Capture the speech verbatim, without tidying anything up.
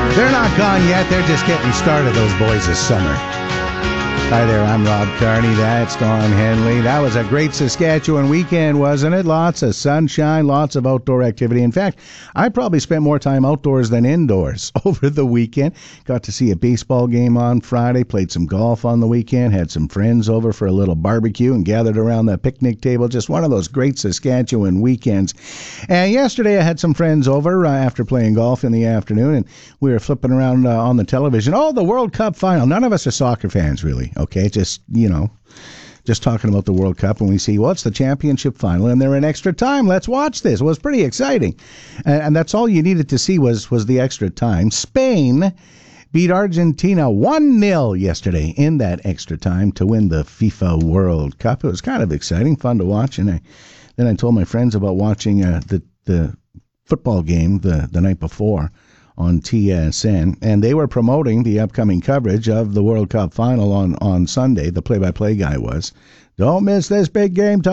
They're not gone yet. They're just getting started, those boys this summer. Hi there, I'm Rob Carney. That's Don Henley. That was a great Saskatchewan weekend, wasn't it? Lots of sunshine, lots of outdoor activity. In fact, I probably spent more time outdoors than indoors over the weekend. Got to see a baseball game on Friday, played some golf on the weekend, had some friends over for a little barbecue and gathered around the picnic table. Just one of those great Saskatchewan weekends. And yesterday I had some friends over uh, after playing golf in the afternoon, and we were flipping around uh, on the television. Oh, the World Cup final. None of us are soccer fans, really. Okay, just, you know, just talking about the World Cup, and we see, well, it's the championship final, and they're in extra time. Let's watch this. Well, it was pretty exciting. And, and that's all you needed to see was, was the extra time. Spain beat Argentina one nil yesterday in that extra time to win the FIFA World Cup. It was kind of exciting, fun to watch. And I, then I told my friends about watching uh, the, the football game the, the night before on T S N, and they were promoting the upcoming coverage of the World Cup final on, on Sunday. The play-by-play guy was, don't miss this big game